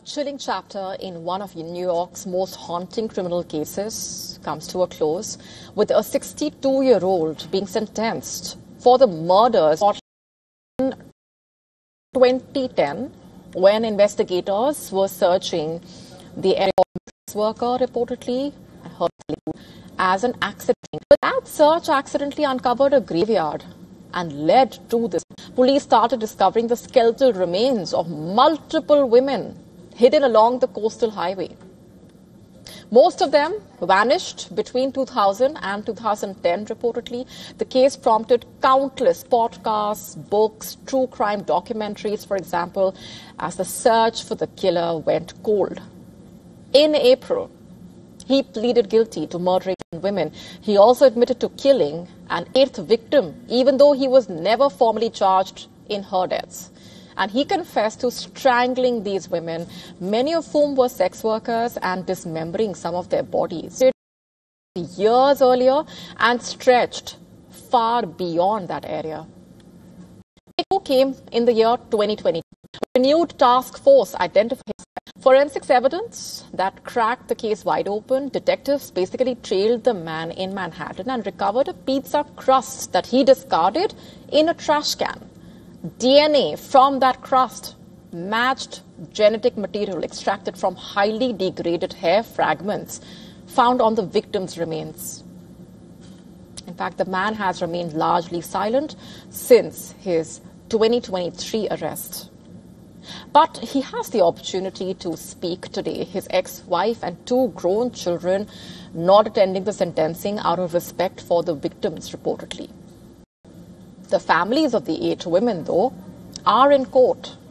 chilling chapter in one of New York's most haunting criminal cases comes to a close with a 62-year-old being sentenced for the murders in 2010 when investigators were searching the area of a worker reportedly as an accident. But that search accidentally uncovered a graveyard and led to this. Police started discovering the skeletal remains of multiple women hidden along the coastal highway. Most of them vanished between 2000 and 2010, reportedly. The case prompted countless podcasts, books, true crime documentaries, for example, as the search for the killer went cold. In April, he pleaded guilty to murdering women. He also admitted to killing an 8th victim, even though he was never formally charged in her deaths. And he confessed to strangling these women, many of whom were sex workers, and dismembering some of their bodies. Years earlier and stretched far beyond that area. It came in the year 2020. A renewed task force identified forensics evidence that cracked the case wide open. Detectives basically trailed the man in Manhattan and recovered a pizza crust that he discarded in a trash can. DNA from that crust matched genetic material extracted from highly degraded hair fragments found on the victim's remains. In fact, the man has remained largely silent since his 2023 arrest. But he has the opportunity to speak today. His ex-wife and 2 grown children not attending the sentencing out of respect for the victims, reportedly. The families of the 8 women, though, are in court